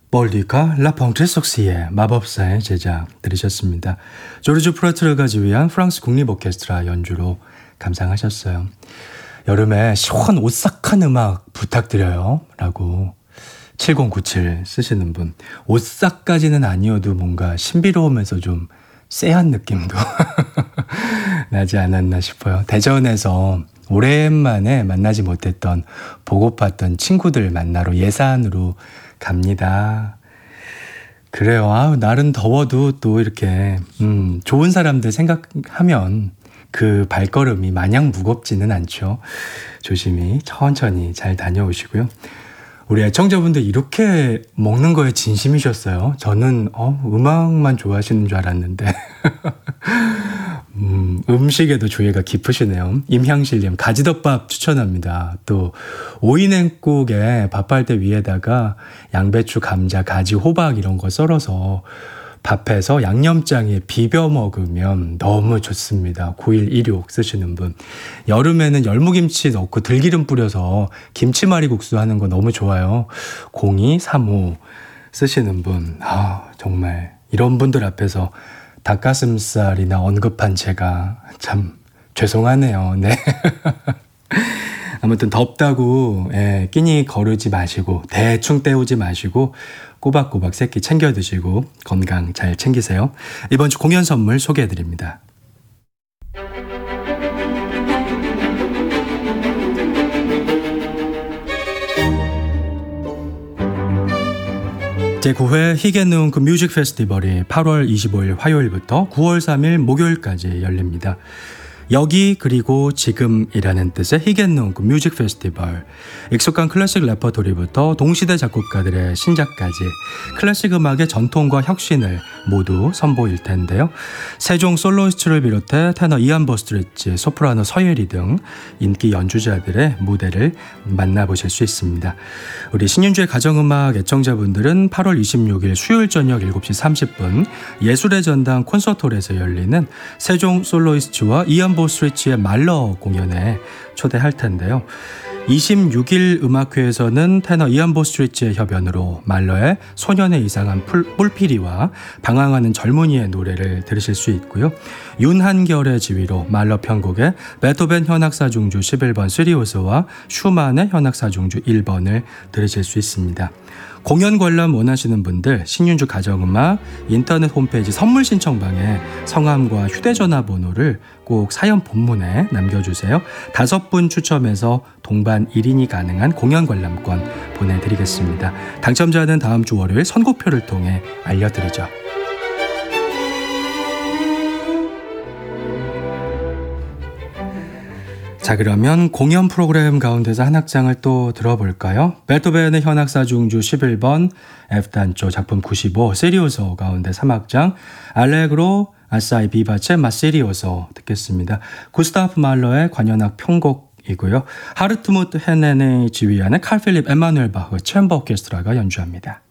볼디카 라퐁트 속시의 마법사의 제자 들으셨습니다. 조르주 프라트를 위한 프랑스 국립 오케스트라 연주로 감상하셨어요. 여름에 시원 오싹한 음악 부탁드려요 라고 7097 쓰시는 분. 오싹까지는 아니어도 뭔가 신비로우면서 좀 쎄한 느낌도 나지 않았나 싶어요. 대전에서 오랜만에 만나지 못했던 보고팠던 친구들 만나러 예산으로 갑니다. 그래요. 날은 더워도 또 이렇게 좋은 사람들 생각하면 그 발걸음이 마냥 무겁지는 않죠. 조심히 천천히 잘 다녀오시고요. 우리 애청자분들 이렇게 먹는 거에 진심이셨어요. 저는 음악만 좋아하시는 줄 알았는데 음식에도 조예가 깊으시네요. 임향실님 가지덮밥 추천합니다. 또 오이냉국에 밥할 때 위에다가 양배추, 감자, 가지, 호박 이런 거 썰어서 밥해서 양념장에 비벼 먹으면 너무 좋습니다. 9116 쓰시는 분. 여름에는 열무김치 넣고 들기름 뿌려서 김치말이 국수 하는 거 너무 좋아요. 0235 쓰시는 분. 정말 이런 분들 앞에서 닭가슴살이나 언급한 제가 참 죄송하네요. 네. 아무튼 덥다고 끼니 거르지 마시고 대충 때우지 마시고 꼬박꼬박 새끼 챙겨 드시고 건강 잘 챙기세요. 이번 주 공연 선물 소개해드립니다. 제9회 히게누웅크 뮤직 페스티벌이 8월 25일 화요일부터 9월 3일 목요일까지 열립니다. 여기 그리고 지금이라는 뜻의 히게누웅크 뮤직 페스티벌. 익숙한 클래식 레퍼토리부터 동시대 작곡가들의 신작까지 클래식 음악의 전통과 혁신을 모두 선보일 텐데요. 세종 솔로이스트를 비롯해 테너 이안 버스트리치, 소프라노 서예리 등 인기 연주자들의 무대를 만나보실 수 있습니다. 우리 신윤주의 가정음악 애청자분들은 8월 26일 수요일 저녁 7시 30분 예술의 전당 콘서트홀에서 열리는 세종 솔로이스트와 이안 버스트리치의 말러 공연에 초대할 텐데요. 26일 음악회에서는 테너 이안 버스트리치의 협연으로 말러의 소년의 이상한 뿔피리와 방황하는 젊은이의 노래를 들으실 수 있고요. 윤한결의 지휘로 말러 편곡의 베토벤 현악사중주 11번 시리우스와 슈만의 현악사중주 1번을 들으실 수 있습니다. 공연 관람 원하시는 분들 신윤주 가정음악 인터넷 홈페이지 선물 신청방에 성함과 휴대전화 번호를 꼭 사연 본문에 남겨주세요. 5분 추첨해서 동반 1인이 가능한 공연 관람권 보내드리겠습니다. 당첨자는 다음 주 월요일 선고표를 통해 알려드리죠. 자, 그러면 공연 프로그램 가운데서 한 악장을 또 들어볼까요? 베토벤의 현악사중주 11번 F단조 작품 95 시리오소 가운데 3악장 알레그로 아사이 비바체 마시리오소 듣겠습니다. 구스타프 말러의 관현악 편곡이고요. 하르트무트 헤넨의 지휘하는 칼 필립 에마누엘 바흐 챔버 오케스트라가 연주합니다.